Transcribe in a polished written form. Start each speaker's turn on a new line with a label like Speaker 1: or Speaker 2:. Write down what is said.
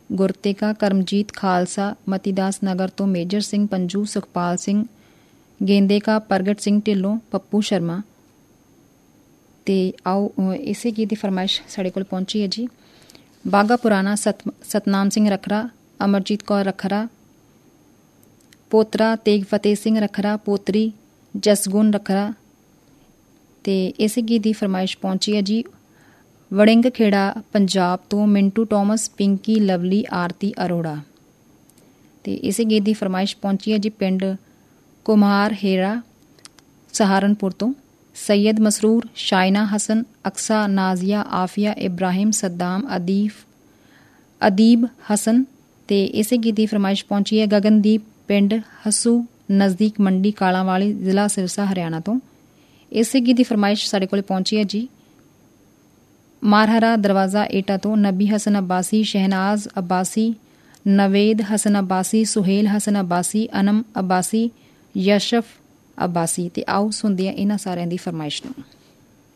Speaker 1: ਗੁਰਤੇਗਾ, ਕਰਮਜੀਤ ਖਾਲਸਾ, ਮਤੀਦਾਸ ਨਗਰ ਤੋਂ ਮੇਜਰ ਸਿੰਘ ਪੰਜੂ, ਸੁਖਪਾਲ ਸਿੰਘ ਗੇਂਦੇਕਾ, ਪ੍ਰਗਟ ਸਿੰਘ ਢਿੱਲੋਂ, ਪੱਪੂ ਸ਼ਰਮਾ। ਅਤੇ ਆਓ ਇਸੇ ਗੀਤ ਦੀ ਫਰਮਾਇਸ਼ ਸਾਡੇ ਕੋਲ ਪਹੁੰਚੀ ਹੈ ਜੀ। ਬਾਘਾ ਪੁਰਾਣਾ ਸਤਨਾਮ ਸਿੰਘ ਰੱਖਰਾ, ਅਮਰਜੀਤ ਕੌਰ ਰੱਖਰਾ, ਪੋਤਰਾ ਤੇਗ ਫਤਿਹ ਸਿੰਘ ਰੱਖਰਾ, ਪੋਤਰੀ ਜਸਗੁਣ ਰੱਖਰਾ। ਅਤੇ ਇਸੇ ਗੀਤ ਦੀ ਫਰਮਾਇਸ਼ ਪਹੁੰਚੀ ਹੈ ਜੀ ਵੜਿੰਗ ਖੇੜਾ ਪੰਜਾਬ ਤੋਂ ਮਿੰਟੂ ਟੋਮਸ, ਪਿੰਕੀ, ਲਵਲੀ, ਆਰਤੀ ਅਰੋੜਾ। ਅਤੇ ਇਸੇ ਗੀਤ ਦੀ ਫਰਮਾਇਸ਼ ਪਹੁੰਚੀ ਹੈ ਜੀ ਪਿੰਡ ਕੁਮਾਰ ਹੇਰਾ ਸਹਾਰਨਪੁਰ ਤੋਂ ਸੈयद ਮਸਰੂਰ, ਸ਼ਾਇਨਾ ਹਸਨ, ਅਕਸਾ, ਨਾਜ਼ੀਆ, ਆਫੀਆ, ਇਬਰਾਹਿਮ, ਸੱਦਾਮ, ਅਦੀਬ ਹਸਨ। ਅਤੇ ਇਸੇ ਗੀਤ ਦੀ ਫਰਮਾਇਸ਼ ਪਹੁੰਚੀ ਹੈ ਗਗਨਦੀਪ, ਪਿੰਡ ਹਸੂ ਨਜ਼ਦੀਕ ਮੰਡੀ ਕਾਲਾਂਵਾਲੀ, ਜ਼ਿਲ੍ਹਾ ਸਿਰਸਾ, ਹਰਿਆਣਾ ਤੋਂ। ਇਸੇ ਗੀਤ ਦੀ ਫਰਮਾਇਸ਼ ਸਾਡੇ ਕੋਲ ਪਹੁੰਚੀ ਹੈ ਜੀ ਮਾਰਹਰਾ ਦਰਵਾਜ਼ਾ ਏਟਾ ਤੋਂ ਨਬੀ ਹਸਨ ਅਬਾਸੀ, ਸ਼ਹਿਨਾਜ਼ ਅਬਾਸੀ, ਨਵੇਦ ਹਸਨ ਅਬਾਸੀ, ਸੁਹੇਲ ਹਸਨ ਅਬਾਸੀ, ਅਨਮ ਅਬਾਸੀ, ਯਸ਼ਫ ਅਬਾਸੀ। ਅਤੇ ਆਓ ਸੁਣਦੇ ਹਾਂ ਇਹਨਾਂ ਸਾਰਿਆਂ ਦੀ ਫਰਮਾਇਸ਼ ਨੂੰ।